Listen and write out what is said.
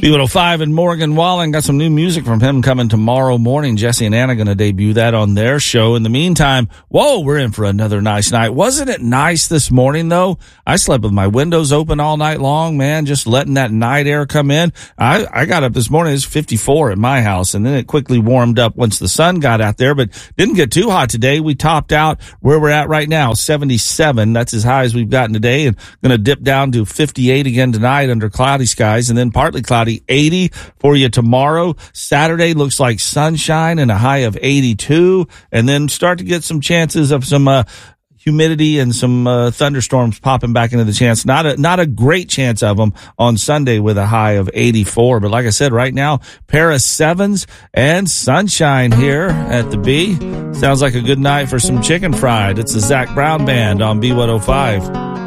B105 and Morgan Wallen got some new music from him coming tomorrow morning. Jesse and Anna going to debut that on their show. In the meantime, whoa, we're in for another nice night. Wasn't it nice this morning, though? I slept with my windows open all night long, man, just letting that night air come in. I got up this morning, it's 54 at my house, and then it quickly warmed up once the sun got out there, but didn't get too hot today. We topped out where we're at right now, 77. That's as high as we've gotten today, and going to dip down to 58 again tonight under cloudy skies, and then partly cloudy, 80 for you tomorrow. Saturday looks like sunshine and a high of 82, and then start to get some chances of some humidity and some thunderstorms popping back into the chance. Not a great chance of them on Sunday with a high of 84. But like I said, right now, pair of 7s and sunshine here at the B. Sounds like a good night for some chicken fried. It's the Zach Brown Band on B105.